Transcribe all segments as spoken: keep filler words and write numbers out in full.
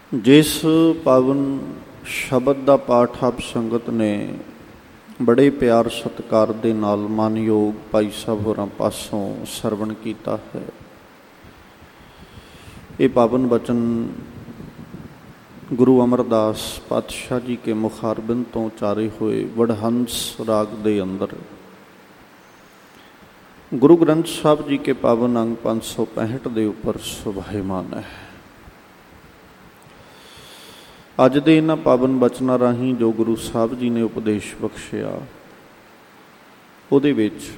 ਜਿਸ ਪਾਵਨ ਸ਼ਬਦ ਦਾ ਪਾਠ ਆਪ ਸੰਗਤ ਨੇ ਬੜੇ ਪਿਆਰ ਸਤਿਕਾਰ ਦੇ ਨਾਲ ਮਾਨਯੋਗ ਭਾਈ ਸਾਹਿਬ ਹੋਰਾਂ ਪਾਸੋਂ ਸਰਵਣ ਕੀਤਾ ਹੈ, ਇਹ ਪਾਵਨ ਬਚਨ ਗੁਰੂ ਅਮਰਦਾਸ ਪਾਤਸ਼ਾਹ ਜੀ ਕੇ ਮੁਖਾਰਬਿੰਦ ਤੋਂ ਉਚਾਰੇ ਹੋਏ ਵਡਹੰਸ ਰਾਗ ਦੇ ਅੰਦਰ ਗੁਰੂ ਗ੍ਰੰਥ ਸਾਹਿਬ ਜੀ ਕੇ ਪਾਵਨ ਅੰਗ ਪੰਜ ਸੌ ਪੈਂਹਠ ਦੇ ਉੱਪਰ ਸੁਭਾਇਮਾਨ ਹੈ। ਅੱਜ ਦੇ ਇਹਨਾਂ ਪਾਵਨ ਬਚਨਾਂ ਰਾਹੀਂ ਜੋ ਗੁਰੂ ਸਾਹਿਬ ਜੀ ਨੇ ਉਪਦੇਸ਼ ਬਖਸ਼ਿਆ, ਉਹਦੇ ਵਿੱਚ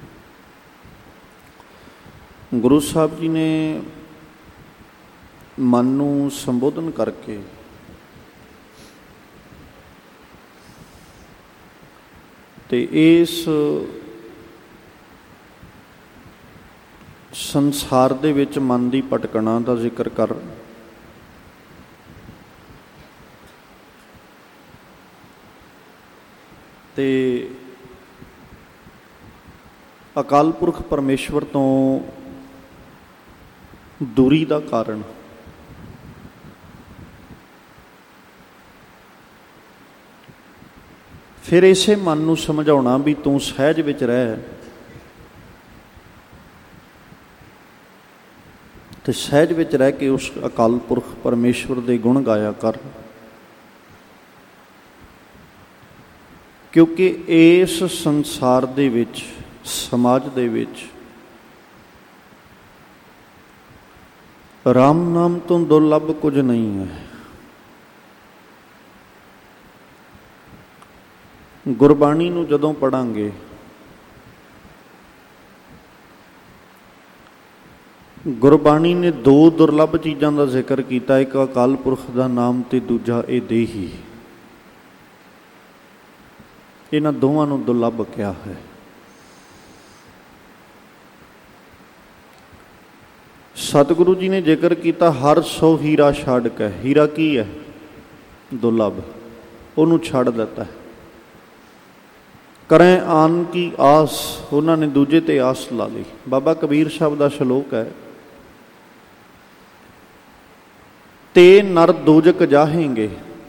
ਗੁਰੂ ਸਾਹਿਬ ਜੀ ਨੇ ਮਨ ਨੂੰ ਸੰਬੋਧਨ ਕਰਕੇ ਤੇ ਇਸ ਸੰਸਾਰ ਦੇ ਵਿੱਚ ਮਨ ਦੀ ਭਟਕਣਾ ਦਾ ਜ਼ਿਕਰ ਕਰ ਤੇ ਅਕਾਲ ਪੁਰਖ ਪਰਮੇਸ਼ਵਰ ਤੋਂ ਦੂਰੀ ਦਾ ਕਾਰਨ ਫਿਰ ਇਸੇ ਮਨ ਨੂੰ ਸਮਝਾਉਣਾ ਵੀ ਤੂੰ ਸਹਿਜ ਵਿੱਚ ਰਹਿ ਤੇ ਸਹਿਜ ਵਿੱਚ ਰਹਿ ਕੇ ਉਸ ਅਕਾਲ ਪੁਰਖ ਪਰਮੇਸ਼ਵਰ ਦੇ ਗੁਣ ਗਾਇਆ ਕਰ, ਕਿਉਂਕਿ ਇਸ ਸੰਸਾਰ ਦੇ ਵਿੱਚ ਸਮਾਜ ਦੇ ਵਿੱਚ ਰਾਮ ਨਾਮ ਤੋਂ ਦੁਰਲੱਭ ਕੁਝ ਨਹੀਂ ਹੈ। ਗੁਰਬਾਣੀ ਨੂੰ ਜਦੋਂ ਪੜ੍ਹਾਂਗੇ ਗੁਰਬਾਣੀ ਨੇ ਦੋ ਦੁਰਲੱਭ ਚੀਜ਼ਾਂ ਦਾ ਜ਼ਿਕਰ ਕੀਤਾ, ਇੱਕ ਅਕਾਲ ਪੁਰਖ ਦਾ ਨਾਮ ਤੇ ਦੂਜਾ ਇਹ ਦੇਹੀ। ਇਹਨਾਂ ਦੋਵਾਂ ਨੂੰ ਦੁਰਲੱਭ ਕਿਹਾ ਹੈ। ਸਤਿਗੁਰੂ ਜੀ ਨੇ ਜ਼ਿਕਰ ਕੀਤਾ ਹਰ ਸੌ ਹੀਰਾ ਛੱਡ ਕੇ। ਹੀਰਾ ਕੀ ਹੈ? ਦੁਰਲੱਭ, ਉਹਨੂੰ ਛੱਡ ਦਿੱਤਾ। ਕਰੈ ਆਨ ਕੀ ਆਸ, ਉਹਨਾਂ ਨੇ ਦੂਜੇ ਤੇ ਆਸ ਲਾ ਲਈ। ਬਾਬਾ ਕਬੀਰ ਸਾਹਿਬ ਦਾ ਸ਼ਲੋਕ ਹੈ, ਤੇ ਨਰ ਦੋਜਕ ਜਾਹੇਂਗੇ।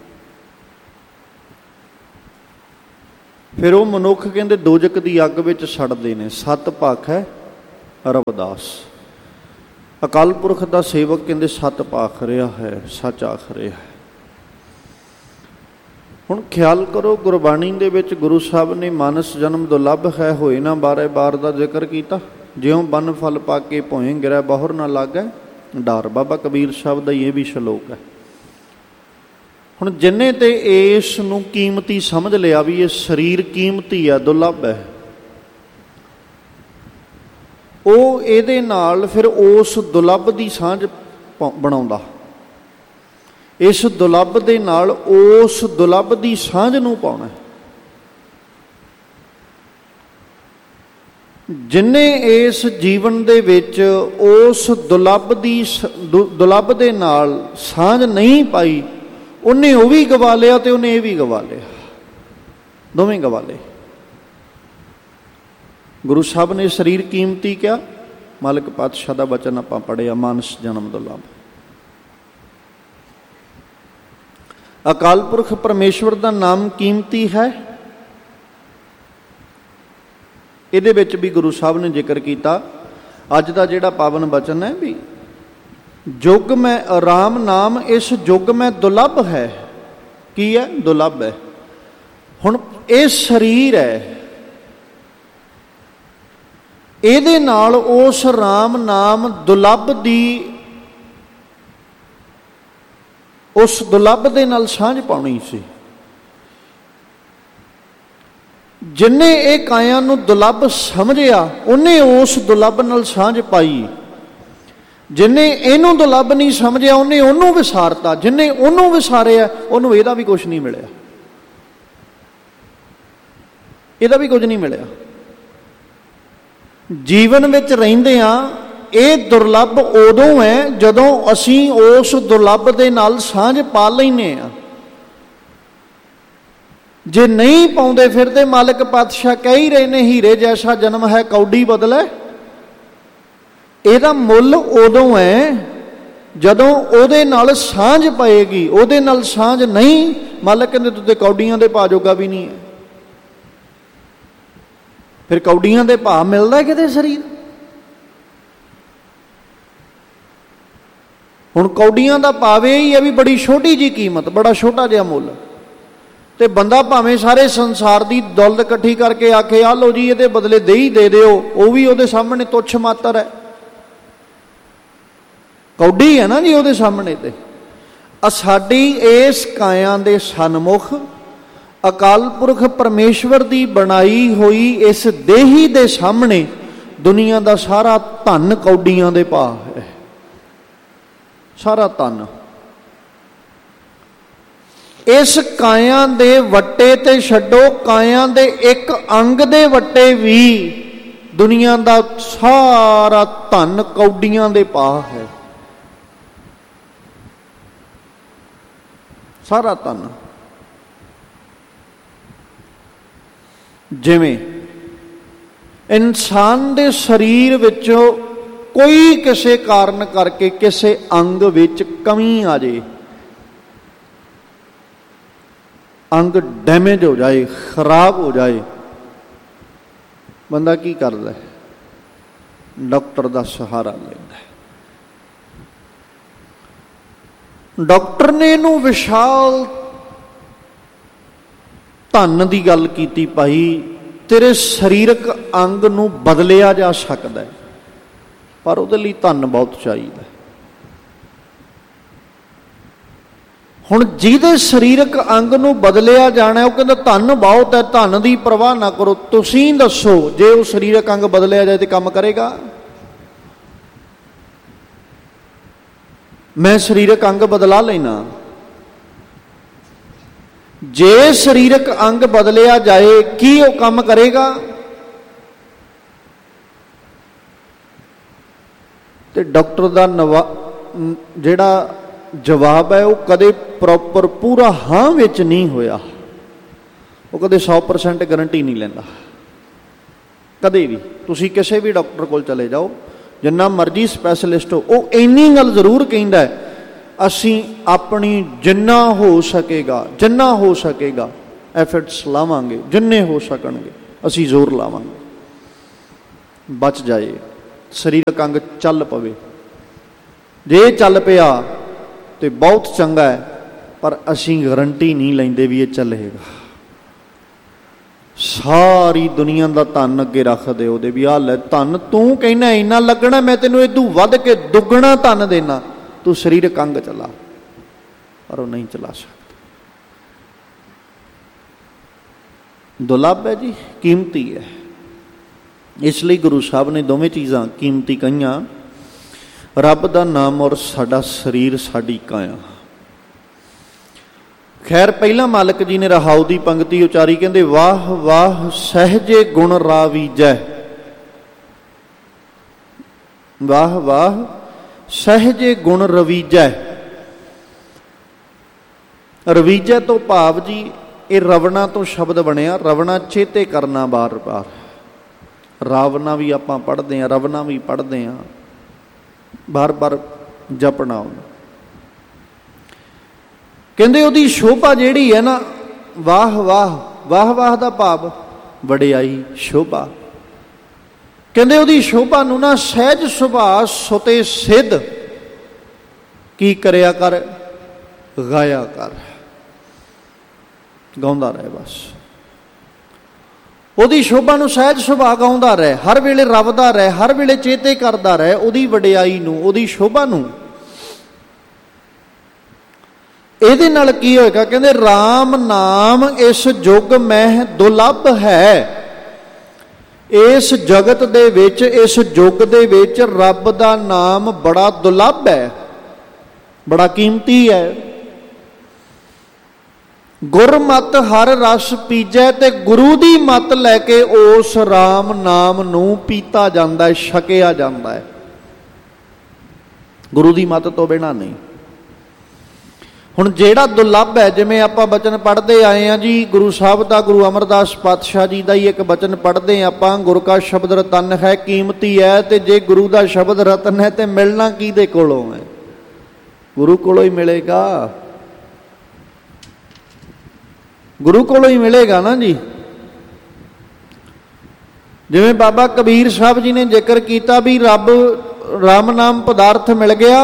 ਫਿਰ ਉਹ ਮਨੁੱਖ ਕਹਿੰਦੇ ਦੋਜਕ ਦੀ ਅੱਗ ਵਿੱਚ ਸੜਦੇ ਨੇ। ਸੱਤ ਭਾਖ ਹੈ ਰਵਿਦਾਸ, ਅਕਾਲ ਪੁਰਖ ਦਾ ਸੇਵਕ ਕਹਿੰਦੇ ਸੱਤ ਭਾਖ ਰਿਹਾ ਹੈ, ਸੱਚ ਆਖ ਰਿਹਾ ਹੈ। ਹੁਣ ਖਿਆਲ ਕਰੋ, ਗੁਰਬਾਣੀ ਦੇ ਵਿੱਚ ਗੁਰੂ ਸਾਹਿਬ ਨੇ ਮਾਨਸ ਜਨਮ ਦੁਰਲੱਭ ਹੈ ਹੋਏ ਨਾ ਬਾਰੇ ਬਾਰ ਦਾ ਜ਼ਿਕਰ ਕੀਤਾ। ਜਿਉਂ ਬਨ ਫਲ ਪਾ ਕੇ ਭੋਏ ਗਿਰੈ ਬਾਹਰ ਨਾ ਲਾਗੈ ਡਰ। ਬਾਬਾ ਕਬੀਰ ਸਾਹਿਬ ਦਾ ਇਹ ਵੀ ਸ਼ਲੋਕ ਹੈ। ਹੁਣ ਜਿੰਨੇ ਤੇ ਇਸ ਨੂੰ ਕੀਮਤੀ ਸਮਝ ਲਿਆ ਵੀ ਇਹ ਸਰੀਰ ਕੀਮਤੀ ਹੈ, ਦੁਰਲੱਭ ਹੈ, ਉਹ ਇਹਦੇ ਨਾਲ ਫਿਰ ਉਸ ਦੁਰਲੱਭ ਦੀ ਸਾਂਝ ਬਣਾਉਂਦਾ। ਇਸ ਦੁਰਲੱਭ ਦੇ ਨਾਲ ਉਸ ਦੁਰਲੱਭ ਦੀ ਸਾਂਝ ਨੂੰ ਪਾਉਣਾ। ਜਿੰਨੇ ਇਸ ਜੀਵਨ ਦੇ ਵਿੱਚ ਉਸ ਦੁਰਲੱਭ ਦੀ ਦੁਰਲੱਭ ਦੇ ਨਾਲ ਸਾਂਝ ਨਹੀਂ ਪਾਈ, ਉਹਨੇ ਉਹ ਵੀ ਗਵਾ ਲਿਆ ਤੇ ਉਹਨੇ ਇਹ ਵੀ ਗਵਾ ਲਿਆ, ਦੋਵੇਂ ਗਵਾ ਲਏ। ਗੁਰੂ ਸਾਹਿਬ ਨੇ ਸਰੀਰ ਕੀਮਤੀ ਕਿਹਾ, ਮਾਲਕ ਪਾਤਸ਼ਾਹ ਦਾ ਬਚਨ ਆਪਾਂ ਪੜ੍ਹਿਆ, ਮਾਨਸ ਜਨਮ ਦੁਰਲੱਭ। ਅਕਾਲ ਪੁਰਖ ਪਰਮੇਸ਼ਵਰ ਦਾ ਨਾਮ ਕੀਮਤੀ ਹੈ, ਇਹਦੇ ਵਿੱਚ ਵੀ ਗੁਰੂ ਸਾਹਿਬ ਨੇ ਜ਼ਿਕਰ ਕੀਤਾ। ਅੱਜ ਦਾ ਜਿਹੜਾ ਪਾਵਨ ਬਚਨ ਹੈ ਵੀ ਜੁਗ ਮੈਂ ਰਾਮ ਨਾਮ ਇਸ ਜੁਗ ਮੈਂ ਦੁਰਲੱਭ ਹੈ। ਕੀ ਹੈ? ਦੁਰਲੱਭ ਹੈ। ਹੁਣ ਇਹ ਸਰੀਰ ਹੈ, ਇਹਦੇ ਨਾਲ ਉਸ ਰਾਮ ਨਾਮ ਦੁਰਲੱਭ ਦੀ ਉਸ ਦੁਰਲੱਭ ਦੇ ਨਾਲ ਸਾਂਝ ਪਾਉਣੀ ਸੀ। ਜਿੰਨੇ ਇਹ ਕਾਇਆ ਨੂੰ ਦੁਰਲੱਭ ਸਮਝਿਆ, ਉਹਨੇ ਉਸ ਦੁਰਲੱਭ ਨਾਲ ਸਾਂਝ ਪਾਈ। ਜਿੰਨੇ ਇਹਨੂੰ ਦੁਰਲੱਭ ਨਹੀਂ ਸਮਝਿਆ, ਉਹਨੇ ਉਹਨੂੰ ਵਿਸਾਰਤਾ। ਜਿੰਨੇ ਉਹਨੂੰ ਵਿਸਾਰਿਆ, ਉਹਨੂੰ ਇਹਦਾ ਵੀ ਕੁਛ ਨਹੀਂ ਮਿਲਿਆ, ਇਹਦਾ ਵੀ ਕੁਝ ਨਹੀਂ ਮਿਲਿਆ। ਜੀਵਨ ਵਿੱਚ ਰਹਿੰਦਿਆਂ ਇਹ ਦੁਰਲੱਭ ਉਦੋਂ ਹੈ ਜਦੋਂ ਅਸੀਂ ਉਸ ਦੁਰਲੱਭ ਦੇ ਨਾਲ ਸਾਂਝ ਪਾ ਲੈਂਦੇ ਹਾਂ। ਜੇ ਨਹੀਂ ਪਾਉਂਦੇ ਫਿਰਦੇ, ਮਾਲਕ ਪਾਤਸ਼ਾਹ ਕਹਿ ਹੀ ਰਹੇ ਨੇ, ਹੀਰੇ ਜੈਸਾ ਜਨਮ ਹੈ ਕੌਡੀ ਬਦਲੇ। ਇਹਦਾ ਮੁੱਲ ਉਦੋਂ ਹੈ ਜਦੋਂ ਉਹਦੇ ਨਾਲ ਸਾਂਝ ਪਏਗੀ, ਉਹਦੇ ਨਾਲ ਸਾਂਝ ਨਹੀਂ, ਮਾਲਕ ਕਹਿੰਦੇ ਤੂੰ ਤੇ ਕੌਡੀਆਂ ਦੇ ਭਾਅ ਜੋਗਾ ਵੀ ਨਹੀਂ ਹੈ। ਫਿਰ ਕੌਡੀਆਂ ਦੇ ਭਾਅ ਮਿਲਦਾ ਕਿਤੇ ਸਰੀਰ? ਹੁਣ ਕੌਡੀਆਂ ਦਾ ਭਾਵ ਇਹ ਹੀ ਹੈ ਵੀ ਬੜੀ ਛੋਟੀ ਜਿਹੀ ਕੀਮਤ, ਬੜਾ ਛੋਟਾ ਜਿਹਾ ਮੁੱਲ, ਤੇ ਬੰਦਾ ਭਾਵੇਂ ਸਾਰੇ ਸੰਸਾਰ ਦੀ ਦੌਲਤ ਇਕੱਠੀ ਕਰਕੇ ਆਖੇ ਆ ਲਓ ਜੀ ਇਹਦੇ ਬਦਲੇ ਦੇ ਹੀ ਦੇ ਦਿਓ, ਉਹ ਵੀ ਉਹਦੇ ਸਾਹਮਣੇ ਤੁੱਛ ਮਾਤਰ ਹੈ, ਕੌਡੀ ਹੈ ਨਾ ਜੀ ਉਹਦੇ ਸਾਹਮਣੇ। ਤੇ ਸਾਡੀ ਇਸ ਕਾਇਆ ਦੇ ਸਨਮੁਖ ਅਕਾਲ ਪੁਰਖ ਪਰਮੇਸ਼ਵਰ ਦੀ ਬਣਾਈ ਹੋਈ ਇਸ ਦੇਹੀ ਦੇ ਸਾਹਮਣੇ ਦੁਨੀਆ ਦਾ ਸਾਰਾ ਧਨ ਕੌਡੀਆਂ ਦੇ ਭਾਅ ਹੈ, ਸਾਰਾ ਧਨ। ਇਸ ਕਾਇਆ ਦੇ ਵੱਟੇ ਤੇ ਛੱਡੋ, ਕਾਇਆ ਦੇ ਇੱਕ ਅੰਗ ਦੇ ਵੱਟੇ ਵੀ ਦੁਨੀਆ ਦਾ ਸਾਰਾ ਧਨ ਕੌਡੀਆਂ ਦੇ ਭਾਅ ਹੈ, ਸਾਰਾ ਧਨ। ਜਿਵੇਂ ਇਨਸਾਨ ਦੇ ਸਰੀਰ ਵਿੱਚੋਂ ਕੋਈ ਕਿਸੇ ਕਾਰਨ ਕਰਕੇ ਕਿਸੇ ਅੰਗ ਵਿੱਚ ਕਮੀ ਆ ਜਾਏ, ਅੰਗ ਡੈਮੇਜ ਹੋ ਜਾਏ, ਖਰਾਬ ਹੋ ਜਾਏ, ਬੰਦਾ ਕੀ ਕਰਦਾ ਹੈ? ਡਾਕਟਰ ਦਾ ਸਹਾਰਾ ਲੈਂਦਾ ਹੈ। ਡਾਕਟਰ ਨੇ ਇਹਨੂੰ ਵਿਸ਼ਾਲ ਧਨ ਦੀ ਗੱਲ ਕੀਤੀ, ਭਾਈ ਤੇਰੇ ਸਰੀਰਕ ਅੰਗ ਨੂੰ ਬਦਲਿਆ ਜਾ ਸਕਦਾ ਹੈ, ਪਰ ਉਹਦੇ ਲਈ ਧਨ ਬਹੁਤ ਚਾਹੀਦਾ। ਹੁਣ ਜਿਹਦੇ ਸਰੀਰਕ ਅੰਗ ਨੂੰ ਬਦਲਿਆ ਜਾਣਾ, ਉਹ ਕਹਿੰਦਾ ਧਨ ਬਹੁਤ ਹੈ, ਧਨ ਦੀ ਪਰਵਾਹ ਨਾ ਕਰੋ। ਤੁਸੀਂ ਦੱਸੋ ਜੇ ਉਹ ਸਰੀਰਕ ਅੰਗ ਬਦਲਿਆ ਜਾਏ ਤੇ ਕੰਮ ਕਰੇਗਾ? ਮੈਂ ਸਰੀਰਕ ਅੰਗ ਬਦਲਾ ਲੈਣਾ, ਜੇ ਸਰੀਰਕ ਅੰਗ ਬਦਲਿਆ ਜਾਏ ਕੀ ਉਹ ਕੰਮ ਕਰੇਗਾ? ਤੇ ਡਾਕਟਰ ਦਾ ਨਵਾ ਜਿਹੜਾ ਜਵਾਬ ਹੈ ਉਹ ਕਦੇ ਪ੍ਰੋਪਰ ਪੂਰਾ ਹਾਂ ਵਿੱਚ ਨਹੀਂ ਹੋਇਆ, ਉਹ ਕਦੇ ਸੌ ਪਰਸੈਂਟ ਗਰੰਟੀ ਨਹੀਂ ਲੈਂਦਾ ਕਦੇ ਵੀ। ਤੁਸੀਂ ਕਿਸੇ ਵੀ ਡਾਕਟਰ ਕੋਲ ਚਲੇ ਜਾਓ, ਜਿੰਨਾ ਮਰਜ਼ੀ ਸਪੈਸ਼ਲਿਸਟ ਹੋ, ਉਹ ਇੰਨੀ ਗੱਲ ਜ਼ਰੂਰ ਕਹਿੰਦਾ ਹੈ, ਅਸੀਂ ਆਪਣੀ ਜਿੰਨਾ ਹੋ ਸਕੇਗਾ ਜਿੰਨਾ ਹੋ ਸਕੇਗਾ ਐਫਰਟਸ ਲਾਵਾਂਗੇ, ਜਿੰਨੇ ਹੋ ਸਕਣਗੇ ਅਸੀਂ ਜ਼ੋਰ ਲਾਵਾਂਗੇ, ਬਚ ਜਾਏ, ਸਰੀਰਕ ਅੰਗ ਚੱਲ ਪਵੇ। ਜੇ ਚੱਲ ਪਿਆ ਤੇ ਬਹੁਤ ਚੰਗਾ ਹੈ, ਪਰ ਅਸੀਂ ਗਰੰਟੀ ਨਹੀਂ ਲੈਂਦੇ ਵੀ ਇਹ ਚੱਲੇਗਾ। ਸਾਰੀ ਦੁਨੀਆ ਦਾ ਧਨ ਅੱਗੇ ਰੱਖਦੇ ਉਹਦੇ ਵੀ ਆਹ ਲੈ ਧਨ, ਤੂੰ ਕਹਿਣਾ ਇੰਨਾ ਲੱਗਣਾ, ਮੈਂ ਤੈਨੂੰ ਇਹਦੂ ਵੱਧ ਕੇ ਦੁੱਗਣਾ ਧਨ ਦੇਣਾ, ਤੂੰ ਸਰੀਰਕ ਅੰਗ ਚਲਾ, ਪਰ ਉਹ ਨਹੀਂ ਚਲਾ ਸਕਦਾ। ਦੁਰਲੱਭ ਹੈ ਜੀ, ਕੀਮਤੀ ਹੈ। ਇਸ ਲਈ ਗੁਰੂ ਸਾਹਿਬ ਨੇ ਦੋਵੇਂ ਚੀਜ਼ਾਂ ਕੀਮਤੀ ਕਹੀਆਂ, ਰੱਬ ਦਾ ਨਾਮ ਔਰ ਸਾਡਾ ਸਰੀਰ, ਸਾਡੀ ਕਾਇਆ। ਖੈਰ ਪਹਿਲਾਂ ਮਾਲਕ ਜੀ ਨੇ ਰਹਾਉ ਦੀ ਪੰਕਤੀ ਉਚਾਰੀ, ਕਹਿੰਦੇ ਵਾਹ ਵਾਹ ਸਹਿਜੇ ਗੁਣ ਰਾਵੀਜੈ, ਵਾਹ ਵਾਹ ਸਹਿਜੇ ਗੁਣ ਰਵੀਜੈ। ਰਵੀਜੈ ਤੋਂ ਭਾਵ ਜੀ ਇਹ ਰਵਣਾ ਤੋਂ ਸ਼ਬਦ ਬਣਿਆ, ਰਵਣਾ ਚੇਤੇ ਕਰਨਾ ਬਾਰ ਬਾਰ, ਰਾਵਣਾ ਵੀ ਆਪਾਂ ਪੜ੍ਹਦੇ ਹਾਂ, ਰਵਣਾ ਵੀ ਪੜ੍ਹਦੇ ਹਾਂ, ਬਾਰ ਬਾਰ ਜਪਣਾ ਉਹਨੂੰ। ਕਹਿੰਦੇ ਉਹਦੀ ਸ਼ੋਭਾ ਜਿਹੜੀ ਹੈ ਨਾ, ਵਾਹ ਵਾਹ, ਵਾਹ ਵਾਹ ਦਾ ਭਾਵ ਵਡਿਆਈ, ਸ਼ੋਭਾ। ਕਹਿੰਦੇ ਉਹਦੀ ਸ਼ੋਭਾ ਨੂੰ ਨਾ ਸਹਿਜ ਸੁਭਾਅ ਸੁਤੇ ਸਿੱਧ ਕੀ ਕਰਿਆ ਕਰ, ਗਾਇਆ ਕਰ, ਗਾਉਂਦਾ ਰਹੇ ਬਸ। ਉਹਦੀ ਸ਼ੋਭਾ ਨੂੰ ਸਹਿਜ ਸੁਭਾਅ ਗਾਉਂਦਾ ਰਹੇ, ਹਰ ਵੇਲੇ ਰੱਬਦਾ ਰਹੇ, ਹਰ ਵੇਲੇ ਚੇਤੇ ਕਰਦਾ ਰਹੇ ਉਹਦੀ ਵਡਿਆਈ ਨੂੰ, ਉਹਦੀ ਸ਼ੋਭਾ ਨੂੰ। ਇਹਦੇ ਨਾਲ ਕੀ ਹੋਏਗਾ? ਕਹਿੰਦੇ ਰਾਮ ਨਾਮ ਇਸ ਯੁੱਗ ਮਹਿ ਦੁਰਲੱਭ ਹੈ। ਇਸ ਜਗਤ ਦੇ ਵਿੱਚ, ਇਸ ਯੁੱਗ ਦੇ ਵਿੱਚ ਰੱਬ ਦਾ ਨਾਮ ਬੜਾ ਦੁਰਲੱਭ ਹੈ, ਬੜਾ ਕੀਮਤੀ ਹੈ। ਗੁਰਮਤਿ ਹਰ ਰਸ ਪੀਜੈ, ਤੇ ਗੁਰੂ ਦੀ ਮੱਤ ਲੈ ਕੇ ਉਸ ਰਾਮ ਨਾਮ ਨੂੰ ਪੀਤਾ ਜਾਂਦਾ ਹੈ, ਛਕਿਆ ਜਾਂਦਾ ਹੈ, ਗੁਰੂ ਦੀ ਮੱਤ ਤੋਂ ਬਿਨਾਂ ਨਹੀਂ। ਹੁਣ ਜਿਹੜਾ ਦੁਰਲੱਭ ਹੈ, ਜਿਵੇਂ ਆਪਾਂ ਬਚਨ ਪੜ੍ਹਦੇ ਆਏ ਹਾਂ ਜੀ, ਗੁਰੂ ਸਾਹਿਬ ਦਾ, ਗੁਰੂ ਅਮਰਦਾਸ ਪਾਤਸ਼ਾਹ ਜੀ ਦਾ ਹੀ ਇੱਕ ਬਚਨ ਪੜ੍ਹਦੇ ਹਾਂ ਆਪਾਂ, ਗੁਰ ਕਾ ਸ਼ਬਦ ਰਤਨ ਹੈ, ਕੀਮਤੀ ਹੈ। ਤੇ ਜੇ ਗੁਰੂ ਦਾ ਸ਼ਬਦ ਰਤਨ ਹੈ ਤੇ ਮਿਲਣਾ ਕਿਹਦੇ ਕੋਲੋਂ ਹੈ? ਗੁਰੂ ਕੋਲੋਂ ਹੀ ਮਿਲੇਗਾ, ਗੁਰੂ ਕੋਲੋਂ ਹੀ ਮਿਲੇਗਾ ਨਾ ਜੀ। ਜਿਵੇਂ ਬਾਬਾ ਕਬੀਰ ਸਾਹਿਬ ਜੀ ਨੇ ਜ਼ਿਕਰ ਕੀਤਾ ਵੀ ਰੱਬ ਰਾਮ ਨਾਮ ਪਦਾਰਥ ਮਿਲ ਗਿਆ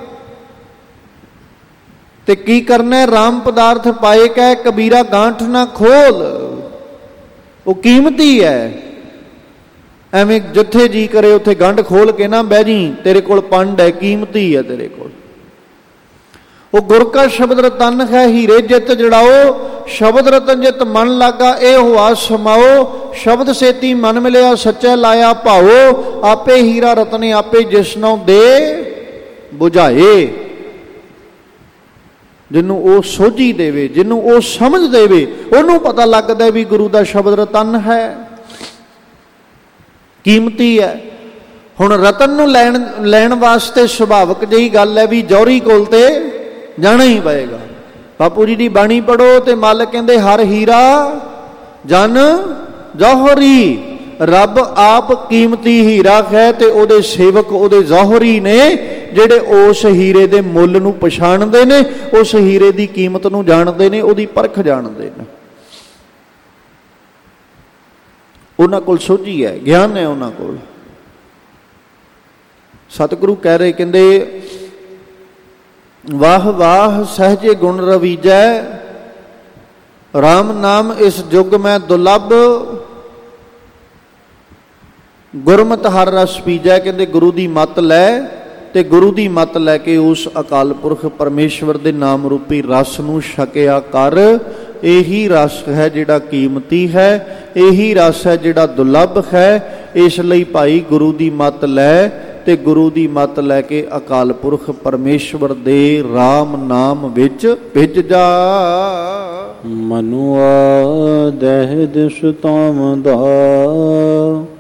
ਤੇ ਕੀ ਕਰਨਾ, ਰਾਮ ਪਦਾਰਥ ਪਾਏ ਕਹਿ ਕਬੀਰਾ ਗਾਂਠ ਨਾ ਖੋਲ। ਉਹ ਕੀਮਤੀ ਹੈ, ਐਵੇਂ ਜਿੱਥੇ ਜੀ ਕਰੇ ਉੱਥੇ ਗੰਢ ਖੋਲ ਕੇ ਨਾ ਬਹਿ ਜੀ, ਤੇਰੇ ਕੋਲ ਪੰਡ ਹੈ, ਕੀਮਤੀ ਹੈ ਤੇਰੇ ਕੋਲ। ਉਹ ਗੁਰ ਕਾ ਸ਼ਬਦ ਰਤਨ ਹੈ, ਹੀਰੇ ਜਿਤ ਜੜਾਓ, ਸ਼ਬਦ ਰਤਨ ਜਿਤ ਮਨ ਲਾਗਾ, ਇਹ ਹੁਆ ਸਮਾਓ। ਸ਼ਬਦ ਸੇਤੀ ਮਨ ਮਿਲਿਆ, ਸੱਚਾ ਲਾਇਆ ਭਾਓ, ਆਪੇ ਹੀਰਾ ਰਤਨੇ ਆਪੇ ਜਿਸਨੋਂ ਦੇ ਬੁਝਾਏ। ਜਿਹਨੂੰ ਉਹ ਸੋਝੀ ਦੇਵੇ, ਜਿਹਨੂੰ ਉਹ ਸਮਝ ਦੇਵੇ, ਉਹਨੂੰ ਪਤਾ ਲੱਗਦਾ ਵੀ ਗੁਰੂ ਦਾ ਸ਼ਬਦ ਰਤਨ ਹੈ, ਕੀਮਤੀ ਹੈ। ਹੁਣ ਰਤਨ ਨੂੰ ਲੈਣ ਲੈਣ ਵਾਸਤੇ ਸੁਭਾਵਿਕ ਜਿਹੀ ਗੱਲ ਹੈ ਵੀ ਜੌਹਰੀ ਕੋਲ ਤੇ ਜਾਣਾ ਹੀ ਪਏਗਾ। ਬਾਪੂ ਜੀ ਦੀ ਬਾਣੀ ਪੜ੍ਹੋ ਤੇ ਮਾਲਕ ਕਹਿੰਦੇ ਹਰ ਹੀਰਾ ਜਨ ਜੌਹਰੀ। ਰੱਬ ਆਪ ਕੀਮਤੀ ਹੀਰਾ ਹੈ ਤੇ ਉਹਦੇ ਸੇਵਕ ਉਹਦੇ ਜੌਹਰੀ ਨੇ, ਜਿਹੜੇ ਉਸ ਹੀਰੇ ਦੇ ਮੁੱਲ ਨੂੰ ਪਛਾਣਦੇ ਨੇ, ਉਸ ਹੀਰੇ ਦੀ ਕੀਮਤ ਨੂੰ ਜਾਣਦੇ ਨੇ, ਉਹਦੀ ਪਰਖ ਜਾਣਦੇ ਨੇ। ਉਹਨਾਂ ਕੋਲ ਸੋਝੀ ਹੈ, ਗਿਆਨ ਹੈ ਉਹਨਾਂ ਕੋਲ। ਸਤਿਗੁਰੂ ਕਹਿ ਰਹੇ, ਕਹਿੰਦੇ ਵਾਹ ਵਾਹ ਸਹਜੇ ਗੁਣ ਰਵੀਜੈ, ਰਾਮ ਨਾਮ ਇਸ ਯੁੱਗ ਮੈਂ ਦੁਰਲਭ, ਗੁਰਮਤਿ ਹਰ ਰਸ ਪੀਜੈ। ਕਹਿੰਦੇ ਗੁਰੂ ਦੀ ਮੱਤ ਲੈ ਤੇ ਗੁਰੂ ਦੀ ਮੱਤ ਲੈ ਕੇ ਉਸ ਅਕਾਲ ਪੁਰਖ ਪਰਮੇਸ਼ਵਰ ਦੇ ਨਾਮ ਰੂਪੀ ਰਸ ਨੂੰ ਛਕਿਆ ਕਰ। ਇਹੀ ਰਸ ਹੈ ਜਿਹੜਾ ਕੀਮਤੀ ਹੈ, ਇਹੀ ਰਸ ਹੈ ਜਿਹੜਾ ਦੁਰਲਭ ਹੈ। ਇਸ ਲਈ ਭਾਈ ਗੁਰੂ ਦੀ ਮੱਤ ਲੈ ਤੇ ਗੁਰੂ ਦੀ ਮੱਤ ਲੈ ਕੇ ਅਕਾਲ ਪੁਰਖ ਪਰਮੇਸ਼ਵਰ ਦੇ ਰਾਮ ਨਾਮ ਵਿੱਚ ਭਿੱਜ ਜਾ। ਮਨੁਆ ਦਹਿ ਦਿਸ ਤਾਮ ਦਾ